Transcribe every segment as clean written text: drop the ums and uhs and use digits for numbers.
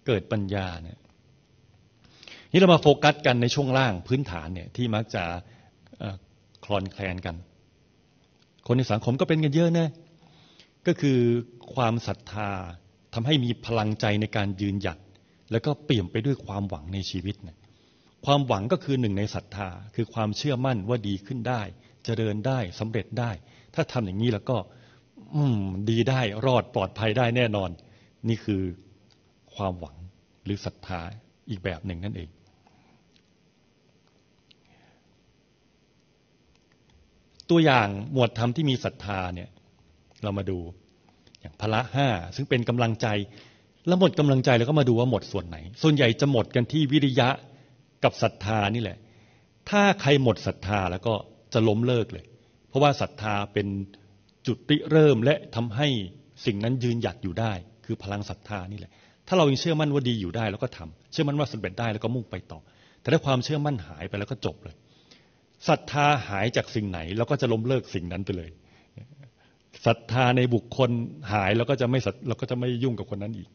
เกิดปัญญาเนี่ยนี่เรามาโฟกัสกันในช่วงล่างพื้นฐานเนี่ยที่มักจะคลอนแคลนกันคนในสังคมก็เป็นกันเยอะนะก็คือความศรัทธาทำให้มีพลังใจในการยืนหยัดแล้วก็เปี่ยมไปด้วยความหวังในชีวิตนะความหวังก็คือหนึ่งในศรัทธาคือความเชื่อมั่นว่าดีขึ้นได้เจริญได้สำเร็จได้ถ้าทำอย่างนี้แล้วก็ดีได้รอดปลอดภัยได้แน่นอนนี่คือความหวังหรือศรัทธาอีกแบบหนึ่งนั่นเองตัวอย่างหมวดธรรมที่มีศรัทธาเนี่ยเรามาดูอย่างพละห้าซึ่งเป็นกำลังใจแล้วหมดกำลังใจแล้วก็มาดูว่าหมดส่วนไหนส่วนใหญ่จะหมดกันที่วิริยะกับศรัทธานี่แหละถ้าใครหมดศรัทธาแล้วก็จะล้มเลิกเลยเพราะว่าศรัทธาเป็นจุดริเริ่มและทำให้สิ่งนั้นยืนหยัดอยู่ได้คือพลังศรัทธานี่แหละถ้าเรายังเชื่อมั่นว่าดีอยู่ได้แล้วก็ทำเชื่อมั่นว่าสำเร็จได้แล้วก็มุ่งไปต่อแต่ถ้าความเชื่อมั่นหายไปแล้วก็จบเลยศรัทธาหายจากสิ่งไหนเราก็จะล้มเลิกสิ่งนั้นไปเลยศรัทธาในบุคคลหายเราก็จะไม่ยุ่งกับคนนั้นอีก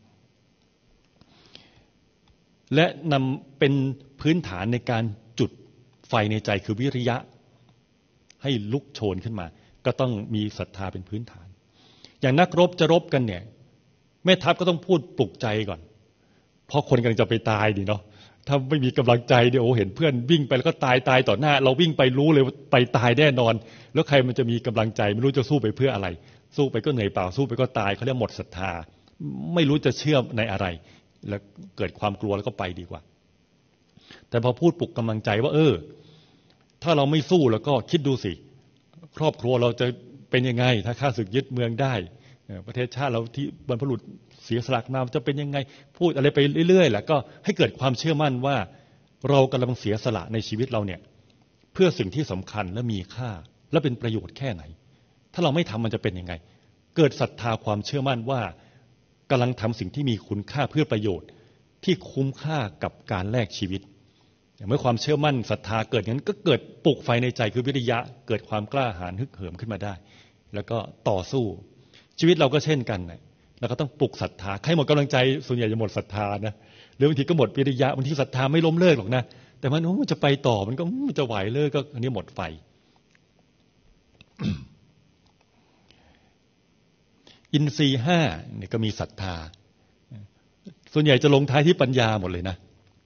และนำเป็นพื้นฐานในการจุดไฟในใจคือวิริยะให้ลุกโชนขึ้นมาก็ต้องมีศรัทธาเป็นพื้นฐานอย่างนักรบจะรบกันเนี่ยแม่ทัพก็ต้องพูดปลุกใจก่อนเพราะคนกำลังจะไปตายดิเนาะถ้าไม่มีกำลังใจเดี๋ยวเห็นเพื่อนวิ่งไปแล้วก็ตายต่อหน้าเราวิ่งไปรู้เลยว่าไปตายแน่นอนแล้วใครมันจะมีกำลังใจไม่รู้จะสู้ไปเพื่ออะไรสู้ไปก็เหนื่อยเปล่าสู้ไปก็ตายเขาเรียกหมดศรัทธาไม่รู้จะเชื่อในอะไรแล้วเกิดความกลัวแล้วก็ไปดีกว่าแต่พอพูดปลุกกำลังใจว่าถ้าเราไม่สู้แล้วก็คิดดูสิครอบครัวเราจะเป็นยังไงถ้าข้าศึกยึดเมืองได้ประเทศชาติเราที่บรรพบุรุษเสียสละมาจะเป็นยังไงพูดอะไรไปเรื่อยๆแล้วก็ให้เกิดความเชื่อมั่นว่าเรากำลังเสียสละในชีวิตเราเนี่ยเพื่อสิ่งที่สำคัญและมีค่าและเป็นประโยชน์แค่ไหนถ้าเราไม่ทำมันจะเป็นยังไงเกิดศรัทธาความเชื่อมั่นว่ากำลังทำสิ่งที่มีคุณค่าเพื่อประโยชน์ที่คุ้มค่ากับการแลกชีวิตเมื่อความเชื่อมั่นศรัทธาเกิดงั้นก็เกิดปลุกไฟในใจคือวิริยะเกิดความกล้าหาญฮึกเหิมขึ้นมาได้แล้วก็ต่อสู้ชีวิตเราก็เช่นกันนะเราก็ต้องปลุกศรัทธาใครหมดกำลังใจส่วนใหญ่จะหมดศรัทธานะหรือบางทีก็หมดวิริยะบางทีศรัทธาไม่ล้มเลิกหรอกนะแต่มันจะไปต่อมันก็จะไหวเลิกก็อันนี้หมดไฟ อินทรีย์ห้าเนี่ยก็มีศรัทธาส่วนใหญ่จะลงท้ายที่ปัญญาหมดเลยนะ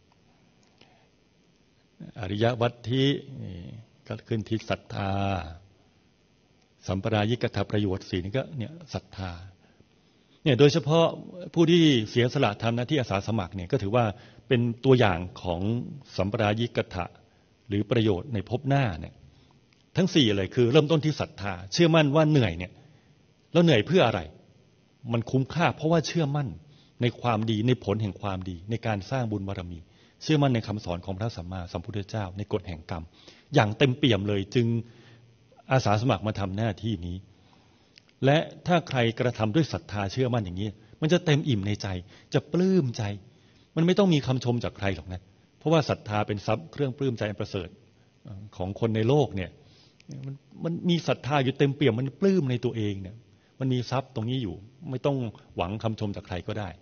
อริยวัตถิก็ขึ้นที่ศรัทธาสัมปรายิกถประโยชน์สี่นี่ก็เนี่ยศรัทธาเนี่ยโดยเฉพาะผู้ที่เสียสละทำหน้าที่อาสาสมัครเนี่ยก็ถือว่าเป็นตัวอย่างของสัมปรายิกถะหรือประโยชน์ในภพหน้าเนี่ยทั้งสี่เลยคือเริ่มต้นที่ศรัทธาเชื่อมั่นว่าเหนื่อยเนี่ยแล้วเหนื่อยเพื่ออะไรมันคุ้มค่าเพราะว่าเชื่อมั่นในความดีในผลแห่งความดีในการสร้างบุญบารมีเชื่อมั่นในคำสอนของพระสัมมาสัมพุทธเจ้าในกฎแห่งกรรมอย่างเต็มเปี่ยมเลยจึงอาสาสมัครมาทำหน้าที่นี้และถ้าใครกระทำด้วยศรัทธาเชื่อมั่นอย่างนี้มันจะเต็มอิ่มในใจจะปลื้มใจมันไม่ต้องมีคำชมจากใครหรอกนะเพราะว่าศรัทธาเป็นทรัพย์เครื่องปลื้มใจอันประเสริฐของคนในโลกเนี่ยมันมีศรัทธาอยู่เต็มเปี่ยมมันปลื้มในตัวเองเนี่ยมันมีทรัพย์ตรงนี้อยู่ไม่ต้องหวังคำชมจากใครก็ได้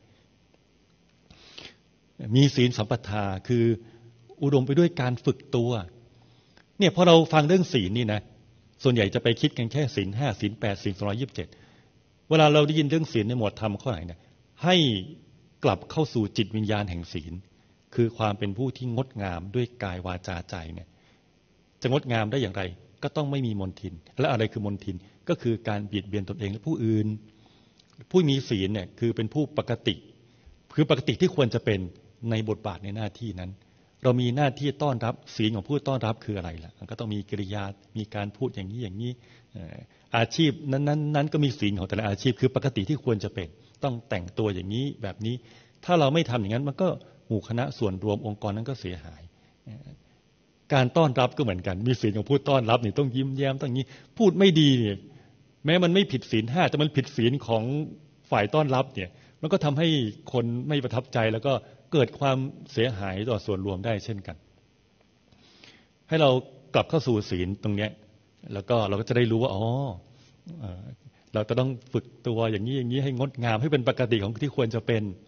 มีศีลสัมปทาคืออุดมไปด้วยการฝึกตัวเนี่ยพอเราฟังเรื่องศีลนี่นะส่วนใหญ่จะไปคิดกันแค่ศีลห้าศีลแปดศีล227เวลาเราได้ยินเรื่องศีลในหมวดธรรมข้อไหนเนี่ยให้กลับเข้าสู่จิตวิญญาณแห่งศีลคือความเป็นผู้ที่งดงามด้วยกายวาจาใจเนี่ยจะงดงามได้อย่างไรก็ต้องไม่มีมลทินและอะไรคือมลทินก็คือการเบียดเบียนตนเองและผู้อื่นผู้มีศีลเนี่ยคือเป็นผู้ปกติคือปกติที่ควรจะเป็นในบทบาทในหน้าที่นั้นเรามีหน้าที่ต้อนรับศีลของผู้ต้อนรับคืออะไรล่ะก็ต้องมีกิริยามีการพูดอย่างนี้อาชีพนั้นก็มีศีลของแต่ละอาชีพคือปกติที่ควรจะเป็นต้องแต่งตัวอย่างนี้แบบนี้ถ้าเราไม่ทำอย่างนั้นมันก็หมู่คณะส่วนรวมองค์กรนั้นก็เสียหายการต้อนรับก็เหมือนกันมีศีลของผู้ต้อนรับนี่ต้องยิ้มแย้มต้องนี้พูดไม่ดีเนี่ยแม้มันไม่ผิดศีล5แต่มันผิดศีลของฝ่ายต้อนรับเนี่ยมันก็ทำให้คนไม่ประทับใจแล้วก็เกิดความเสียหายต่อส่วนรวมได้เช่นกันให้เรากลับเข้าสู่ศีลตรงนี้แล้วก็เราก็จะได้รู้ว่าเราจะต้องฝึกตัวอย่างนี้ให้งดงามให้เป็นปกติของที่ควรจะเป็น